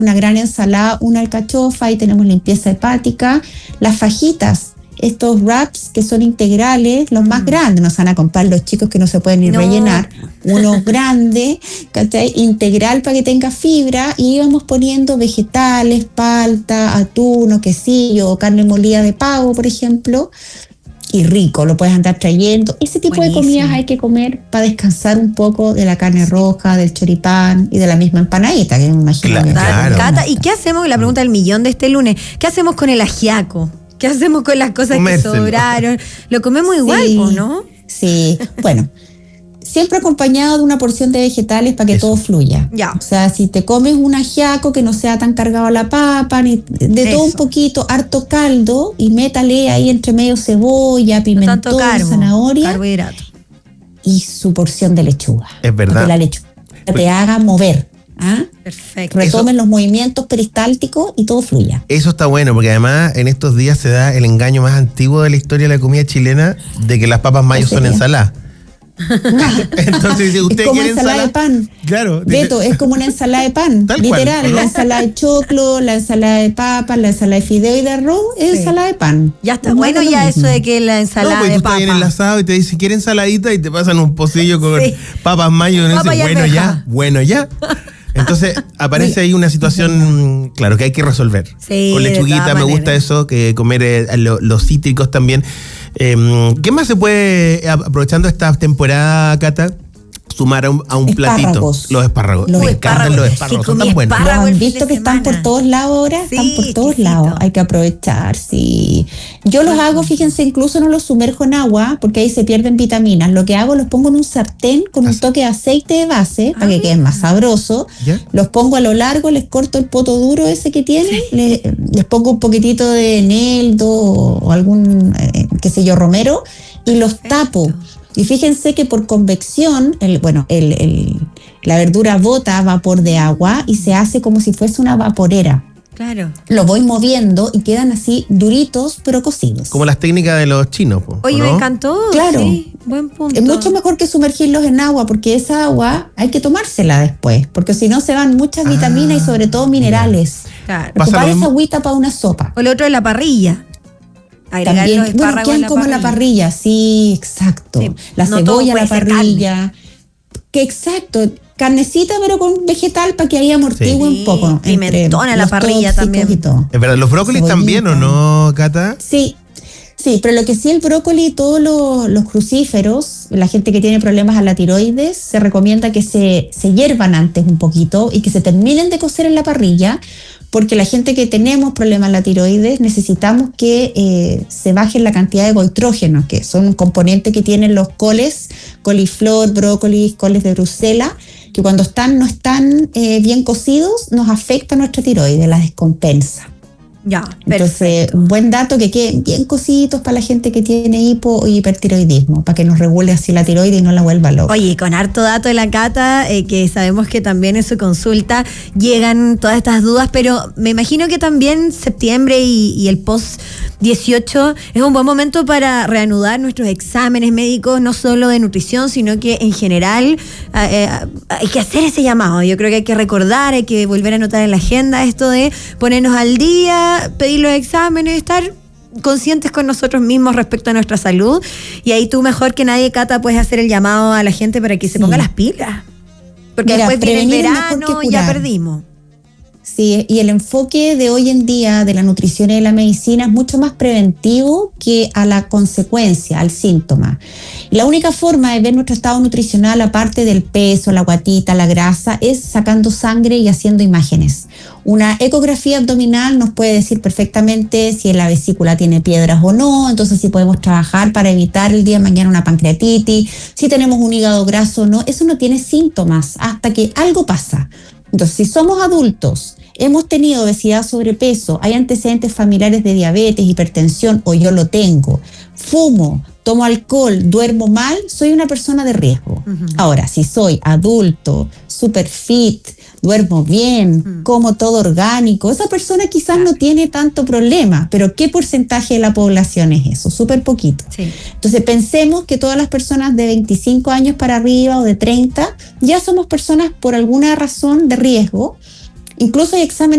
una gran ensalada, una alcachofa, y tenemos limpieza hepática, las fajitas, estos wraps que son integrales, los más grandes, no se van a comprar los chicos que no se pueden ni rellenar, uno grande, ¿cachai? Integral para que tenga fibra, y íbamos poniendo vegetales, palta, atún o quesillo, o carne molida de pavo, por ejemplo, y rico, lo puedes andar trayendo. Ese tipo de comidas hay que comer para descansar un poco de la carne roja, del choripán y de la misma empanadita, que me imagino. Claro. Cata, ¿y qué hacemos? La pregunta del millón de este lunes, ¿qué hacemos con el ajiaco? ¿Qué hacemos con las cosas que sobraron? Lo comemos igual, ¿no? Sí, bueno, siempre acompañado de una porción de vegetales para que todo fluya. Ya. O sea, si te comes un ajiaco que no sea tan cargado a la papa, ni de todo un poquito, harto caldo, y métale ahí entre medio cebolla, pimentón, zanahoria, carbohidrato, y su porción de lechuga. Es verdad. Que la lechuga te haga mover. Perfecto. Retomen los movimientos peristálticos y todo fluya. Eso está bueno, porque además en estos días se da el engaño más antiguo de la historia de la comida chilena, de que las papas mayo son ensaladas. Entonces, si usted es como quiere ensalada de pan. Claro. Beto, es como una ensalada de pan. Literal, cual, ¿no? La ensalada de choclo, la ensalada de papas, la ensalada de fideo y de arroz, es ensalada de pan. Ya está bueno ya eso de que la ensalada de papa. Tú estás en el asado y te dicen, ¿quiere ensaladita? Y te pasan un pocillo con papas mayo. Y uno dice, bueno ya. Entonces aparece ahí una situación, claro, que hay que resolver. Sí, con lechuguita me gusta eso, que comer los cítricos también. ¿Qué más se puede, aprovechando esta temporada, Cata, sumar a un platito? Los espárragos. Me encantan los espárragos, son tan buenos. ¿Los han visto que están por todos lados ahora? Sí, están por todos lados. Hay que aprovechar, sí. Yo los hago, fíjense, incluso no los sumerjo en agua, porque ahí se pierden vitaminas. Lo que hago, los pongo en un sartén con un toque de aceite de base, para que queden más sabrosos. Los pongo a lo largo, les corto el poto duro ese que tienen, les pongo un poquitito de eneldo o algún, qué sé yo, romero, y los tapo. Y fíjense que por convección, la verdura bota vapor de agua y se hace como si fuese una vaporera. Claro. Lo voy moviendo y quedan así duritos, pero cocidos. Como las técnicas de los chinos, Oye, ¿no? Me encantó. Claro. Sí, buen punto. Es mucho mejor que sumergirlos en agua, porque esa agua hay que tomársela después, porque si no se van muchas vitaminas y sobre todo minerales. Claro. Ocupar esa agüita para una sopa. O el otro de la parrilla. Agregar también, los espárragos quedan como la parrilla, sí, exacto. Sí, la cebolla a la parrilla. Que exacto, carnecita pero con vegetal para que ahí amortigue un poco. Pimentón a la parrilla también. Es verdad, ¿los brócolis también o no, Cata? Sí, pero lo que sí, el brócoli y todos los crucíferos, la gente que tiene problemas a la tiroides, se recomienda que se hiervan antes un poquito y que se terminen de cocer en la parrilla, porque la gente que tenemos problemas en la tiroides necesitamos que se baje la cantidad de goitrógenos, que son un componente que tienen los coles, coliflor, brócoli, coles de Bruselas, que cuando no están bien cocidos nos afecta nuestra tiroides, la descompensa. Ya, entonces, perfecto. Un buen dato, que queden bien cociditos para la gente que tiene hipo o hipertiroidismo, para que nos regule así la tiroides y no la vuelva loca. Oye, con harto dato de la Cata, que sabemos que también en su consulta llegan todas estas dudas, pero me imagino que también septiembre y el post-18 es un buen momento para reanudar nuestros exámenes médicos, no solo de nutrición, sino que en general hay que hacer ese llamado. Yo creo que hay que recordar, hay que volver a anotar en la agenda esto de ponernos al día, pedir los exámenes, estar conscientes con nosotros mismos respecto a nuestra salud. Y ahí tú mejor que nadie, Cata, puedes hacer el llamado a la gente para que se ponga las pilas. Porque después viene el verano y ya perdimos. Sí, y el enfoque de hoy en día de la nutrición y de la medicina es mucho más preventivo que a la consecuencia, al síntoma. Y la única forma de ver nuestro estado nutricional, aparte del peso, la guatita, la grasa, es sacando sangre y haciendo imágenes. Una ecografía abdominal nos puede decir perfectamente si la vesícula tiene piedras o no, entonces si podemos trabajar para evitar el día de mañana una pancreatitis, si tenemos un hígado graso o no. Eso no tiene síntomas hasta que algo pasa. Entonces, si somos adultos, hemos tenido obesidad, sobrepeso, hay antecedentes familiares de diabetes, hipertensión, o yo lo tengo, fumo, tomo alcohol, duermo mal, soy una persona de riesgo. Ahora, si soy adulto, super fit, duermo bien, como todo orgánico, esa persona quizás no tiene tanto problema, pero ¿qué porcentaje de la población es eso? Súper poquito. Sí. Entonces pensemos que todas las personas de 25 años para arriba o de 30 ya somos personas por alguna razón de riesgo, Incluso hay exámenes